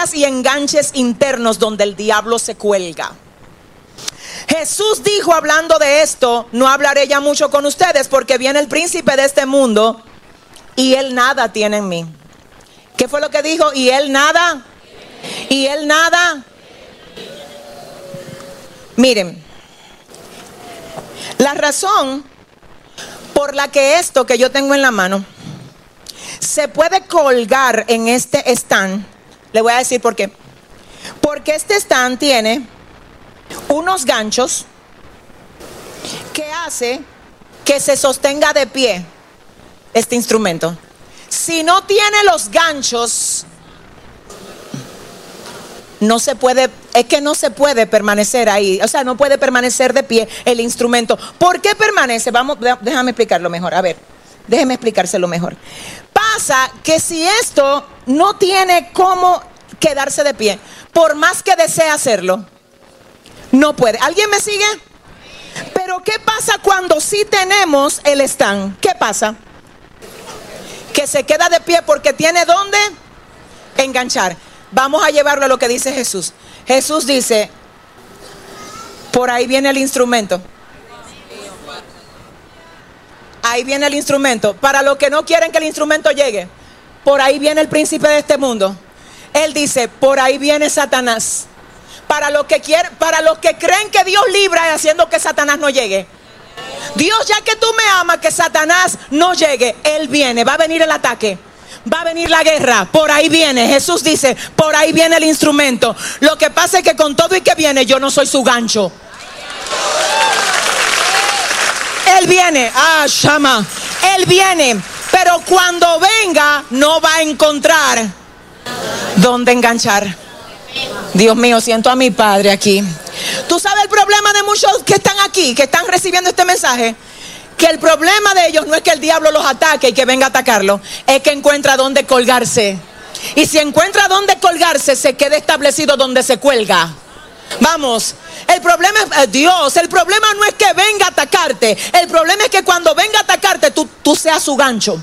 ataduras y enganches internos donde el diablo se cuelga. Jesús dijo, hablando de esto: no hablaré ya mucho con ustedes, porque viene el príncipe de este mundo y él nada tiene en mí. ¿Qué fue lo que dijo? Y él nada. Y él nada. Miren, la razón por la que esto que yo tengo en la mano se puede colgar en este stand, le voy a decir por qué. Porque este stand tiene unos ganchos que hace que se sostenga de pie este instrumento. Si no tiene los ganchos, no se puede, es que no se puede permanecer ahí. O sea, no puede permanecer de pie el instrumento. ¿Por qué permanece? Déjame explicarlo mejor. A ver, déjeme explicárselo mejor. Pasa que si esto no tiene cómo quedarse de pie, por más que desee hacerlo, no puede. ¿Alguien me sigue? Pero ¿qué pasa cuando sí tenemos el stand? ¿Qué pasa? Que se queda de pie porque tiene dónde enganchar. Vamos a llevarlo a lo que dice Jesús. Jesús dice: por ahí viene el instrumento. Ahí viene el instrumento. Para los que no quieren que el instrumento llegue, por ahí viene el príncipe de este mundo. Él dice: por ahí viene Satanás. Para los que creen que Dios libra haciendo que Satanás no llegue. Dios, ya que tú me amas, que Satanás no llegue. Él viene, va a venir el ataque, va a venir la guerra. Por ahí viene. Jesús dice: por ahí viene el instrumento. Lo que pasa es que con todo y que viene, yo no soy su gancho. Él viene, Shama. Él viene, pero cuando venga no va a encontrar dónde enganchar. Dios mío, siento a mi Padre aquí. ¿Tú sabes el problema de muchos que están aquí, que están recibiendo este mensaje? Que el problema de ellos no es que el diablo los ataque y que venga a atacarlo, es que encuentra dónde colgarse. Y si encuentra dónde colgarse, se queda establecido donde se cuelga. Vamos, el problema es Dios. El problema no es que venga a atacarte. El problema es que cuando venga a atacarte, tú seas su gancho.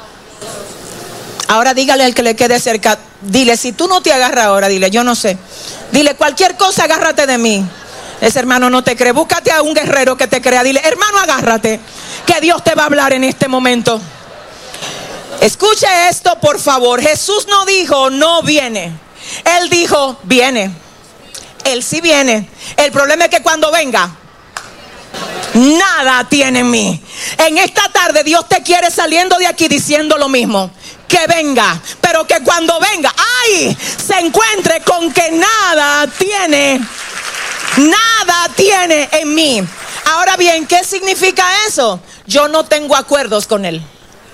Ahora dígale al que le quede cerca, dile: si tú no te agarras ahora, dile: yo no sé. Dile: cualquier cosa, agárrate de mí. Ese hermano no te cree. Búscate a un guerrero que te crea. Dile: hermano, agárrate, que Dios te va a hablar en este momento. Escuche esto, por favor. Jesús no dijo no viene. Él dijo viene. Él sí viene. El problema es que cuando venga, nada tiene en mí. En esta tarde Dios te quiere saliendo de aquí diciendo lo mismo: que venga, pero que cuando venga, ¡ay!, se encuentre con que nada tiene en mí. Ahora bien, ¿qué significa eso? Yo no tengo acuerdos con él.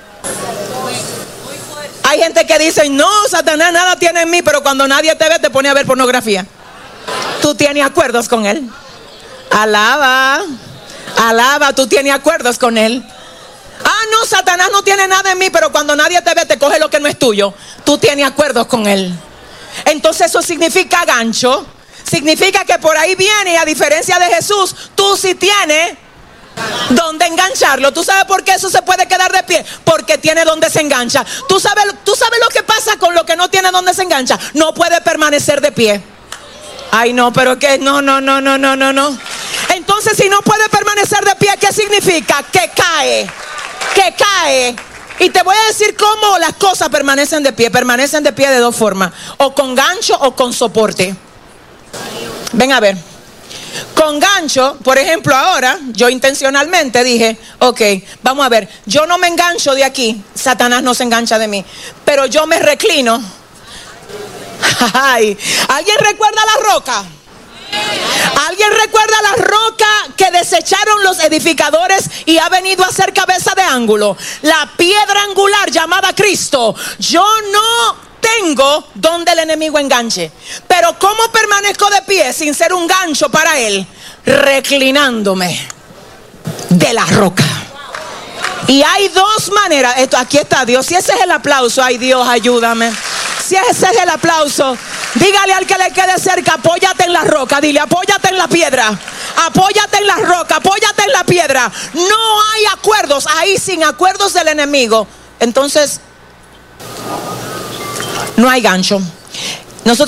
Hay gente que dice: no, Satanás nada tiene en mí, pero cuando nadie te ve te pone a ver pornografía. Tú tienes acuerdos con él. Alaba, tú tienes acuerdos con él. No, Satanás no tiene nada en mí, pero cuando nadie te ve te coge lo que no es tuyo. Tú tienes acuerdos con él. Entonces eso significa gancho. Significa que por ahí viene, y a diferencia de Jesús, tú sí tienes donde engancharlo. ¿Tú sabes por qué eso se puede quedar de pie? Porque tiene donde se engancha. ¿Tú sabes lo que pasa con lo que no tiene donde se engancha? No puede permanecer de pie. Ay, no, pero que no. Entonces, si no puede permanecer de pie, ¿qué significa? Que cae. Y te voy a decir cómo las cosas permanecen de pie. Permanecen de pie de dos formas: o con gancho o con soporte. Ven a ver. Con gancho, por ejemplo, ahora yo intencionalmente dije: ok, vamos a ver, yo no me engancho de aquí, Satanás no se engancha de mí, pero yo me reclino. Ay, ¿alguien recuerda la roca? ¿Alguien recuerda la roca que desecharon los edificadores y ha venido a ser cabeza de ángulo? La piedra angular llamada Cristo. Yo no tengo donde el enemigo enganche, pero ¿cómo permanezco de pie sin ser un gancho para él? Reclinándome de la roca. Y hay dos maneras. Aquí está Dios. Si ese es el aplauso, ay Dios, ayúdame. Si ese es el aplauso, dígale al que le quede cerca: apóyate en la roca. Dile: apóyate en la piedra. Apóyate en la roca, apóyate en la piedra. No hay acuerdos ahí, sin acuerdos del enemigo. Entonces, no hay gancho.